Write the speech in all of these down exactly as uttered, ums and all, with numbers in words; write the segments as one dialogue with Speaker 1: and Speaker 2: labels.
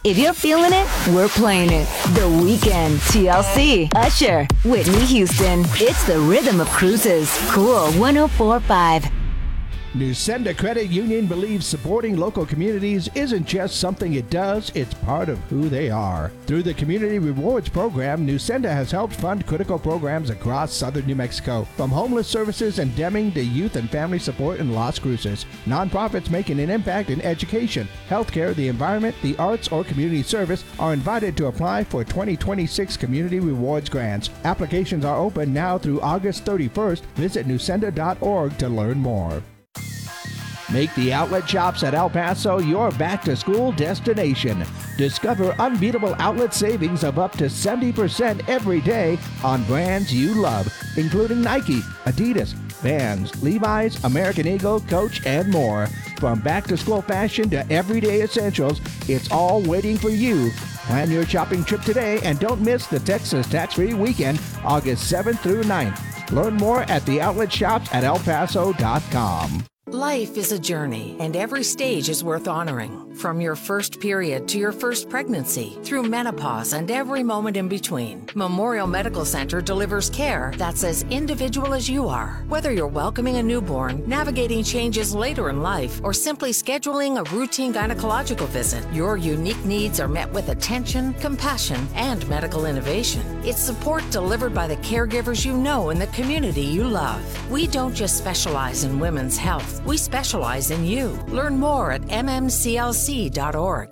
Speaker 1: If you're feeling it, we're playing it. The Weeknd, T L C, Usher, Whitney Houston. It's the rhythm of cruises. Cool one oh four point five.
Speaker 2: Nusenda Credit Union believes supporting local communities isn't just something it does, it's part of who they are. Through the Community Rewards Program, Nusenda has helped fund critical programs across southern New Mexico, from homeless services in Deming to youth and family support in Las Cruces. Nonprofits making an impact in education, healthcare, the environment, the arts, or community service are invited to apply for twenty twenty-six Community Rewards grants. Applications are open now through August thirty-first. Visit nusenda dot org to learn more. Make the outlet shops at El Paso your back-to-school destination. Discover unbeatable outlet savings of up to seventy percent every day on brands you love, including Nike, Adidas, Vans, Levi's, American Eagle, Coach, and more. From back-to-school fashion to everyday essentials, it's all waiting for you. Plan your shopping trip today and don't miss the Texas Tax-Free Weekend, August seventh through ninth. Learn more at the outlet shops at el paso dot com.
Speaker 3: Life is a journey, and every stage is worth honoring. From your first period to your first pregnancy, through menopause and every moment in between, Memorial Medical Center delivers care that's as individual as you are. Whether you're welcoming a newborn, navigating changes later in life, or simply scheduling a routine gynecological visit, your unique needs are met with attention, compassion, and medical innovation. It's support delivered by the caregivers you know in the community you love. We don't just specialize in women's health. We specialize in you. Learn more at m m c l c dot org.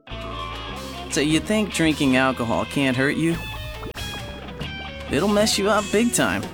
Speaker 4: So you think drinking alcohol can't hurt you? It'll mess you up big time.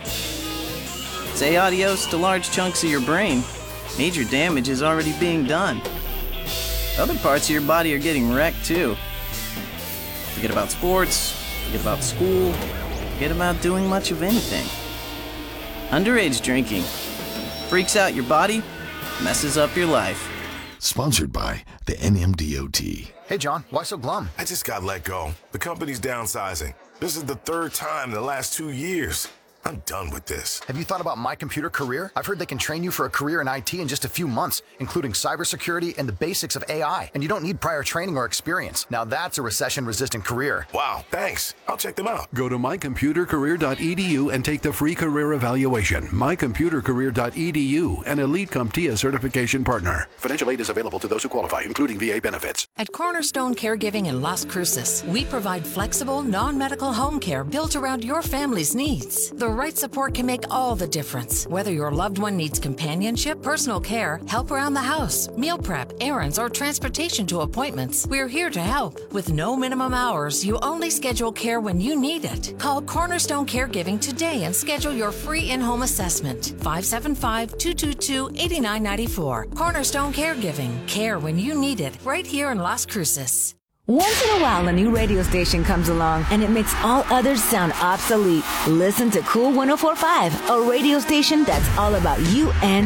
Speaker 4: Say adios to large chunks of your brain. Major damage is already being done. Other parts of your body are getting wrecked too. Forget about sports, forget about school, forget about doing much of anything. Underage drinking freaks out your body, messes up your life.
Speaker 5: Sponsored by the N M D O T.
Speaker 6: Hey, John, why so glum?
Speaker 7: I just got let go. The company's downsizing. This is the third time in the last two years. I'm done with this.
Speaker 6: Have you thought about My Computer Career? I've heard they can train you for a career in I T in just a few months, including cybersecurity and the basics of A I. And you don't need prior training or experience. Now that's a recession-resistant career.
Speaker 7: Wow, thanks. I'll check them out.
Speaker 8: Go to my computer career dot e d u and take the free career evaluation. my computer career dot e d u, an Elite CompTIA certification partner. Financial aid is available to those who qualify, including V A benefits.
Speaker 3: At Cornerstone Caregiving in Las Cruces, we provide flexible, non-medical home care built around your family's needs. The right support can make all the difference. Whether your loved one needs companionship, personal care, help around the house, meal prep, errands, or transportation to appointments, we're here to help. With no minimum hours, you only schedule care when you need it. Call Cornerstone Caregiving today and schedule your free in-home assessment. five seven five, two two two, eight nine nine four. Cornerstone Caregiving. Care when you need it, right here in Las Cruces.
Speaker 1: Once in a while, a new radio station comes along and it makes all others sound obsolete. Listen to Cool one oh four point five, a radio station that's all about you and